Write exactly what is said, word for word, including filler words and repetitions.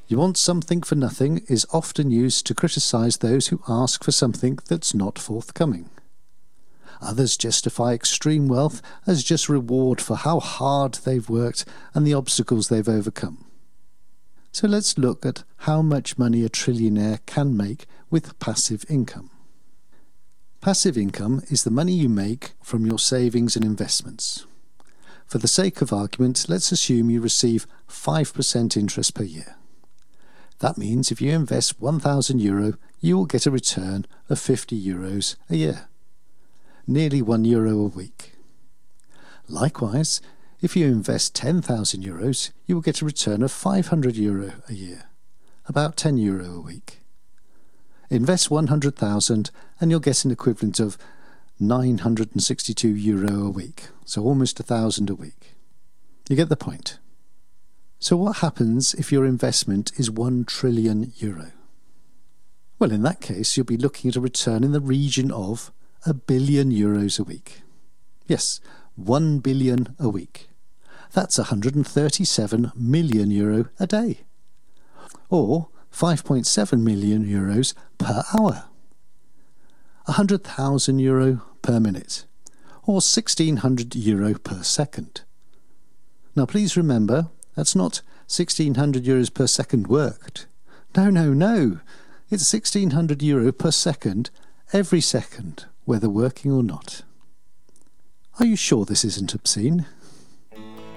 You want something for nothing is often used to criticise those who ask for something that's not forthcoming. Others justify extreme wealth as just reward for how hard they've worked and the obstacles they've overcome. So let's look at how much money a trillionaire can make with passive income. Passive income is the money you make from your savings and investments. For the sake of argument, let's assume you receive five percent interest per year. That means if you invest one thousand euro, you will get a return of fifty euros a year. Nearly one euro a week. Likewise, if you invest ten thousand euros, you will get a return of five hundred euro a year, about ten euro a week. Invest one hundred thousand and you'll get an equivalent of nine hundred sixty-two euro a week, so almost one thousand a week. You get the point. So what happens if your investment is one trillion euro? Well, in that case, you'll be looking at a return in the region of a billion euros a week. Yes, one billion a week. That's one hundred thirty-seven million euro a day. Or five point seven million euros per hour. one hundred thousand euro per minute. Or sixteen hundred euro per second. Now please remember, that's not sixteen hundred euros per second worked. No, no, no. It's sixteen hundred euro per second, every second, whether working or not. Are you sure this isn't obscene?